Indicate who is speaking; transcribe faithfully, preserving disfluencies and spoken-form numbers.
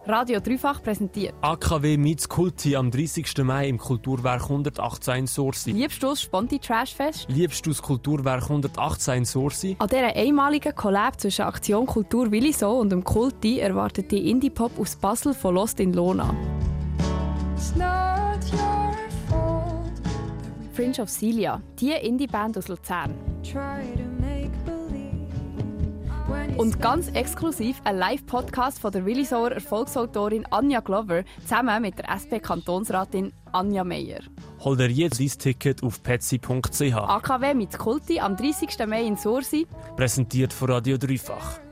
Speaker 1: Radio Dreifach präsentiert.
Speaker 2: A K W meets Kulti am dreißigsten Mai im Kulturwerk hundertachtzehn in Sursi.
Speaker 1: Liebst du das Sponti Trash Fest?
Speaker 2: Liebst du das Kulturwerk hundertachtzehn in Sursi?
Speaker 1: An dieser einmaligen Collab zwischen Aktion Kultur Williso und dem Kulti erwartet die Indie-Pop aus Basel von Lost in Lona. Fringe of Celia, die Indie-Band aus Luzern. Und ganz exklusiv ein Live-Podcast von der Willisoer Erfolgsautorin Anja Glover zusammen mit der S P-Kantonsratin Anja Meyer.
Speaker 2: Hol dir jetzt dein Ticket auf petsy punkt c h.
Speaker 1: A K W mit Kulti am dreißigsten Mai in Sursi.
Speaker 2: Präsentiert von Radio Dreifach.